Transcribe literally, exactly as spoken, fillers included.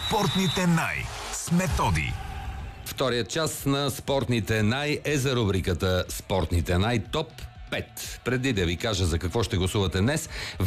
Спортните най с Методи. Вторият част на Спортните най е за рубриката Спортните най топ пет. Преди да ви кажа за какво ще гласувате днес,